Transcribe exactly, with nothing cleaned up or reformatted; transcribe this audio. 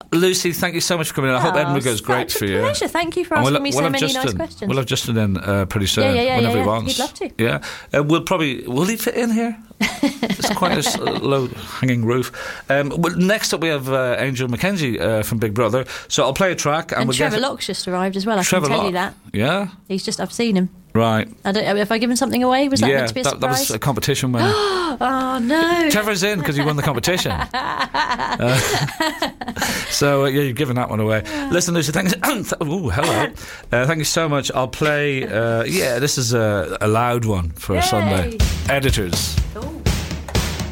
Lucy, thank you so much for coming in. I Oh, hope Edinburgh goes great such for a you. pleasure. Thank you for And asking we'll, me we'll so have many Justin, nice questions. We'll have Justin in uh, pretty soon, Yeah, yeah, yeah, whenever yeah, he yeah. wants. He'd love to. Yeah, uh, we'll probably will he fit in here? It's quite a s- low hanging roof. Um, well, next up we have uh, Angel Mackenzie uh, from Big Brother. So I'll play a track and, And we'll Trevor get Locke's just arrived as well. I Trevor can tell Locke. you that. Yeah, He's just. I've seen him. right. I don't. Have I given something away? Was that yeah, meant to be a that, that surprise? was a competition winner. Oh no! Trevor's in because he won the competition. Uh, so, uh, yeah, you've given that one away. Listen, Lucy, thanks. Ooh, hello. Uh, thank you so much. I'll play, uh, yeah, this is a, a loud one for Yay. a Sunday. Editors. Ooh.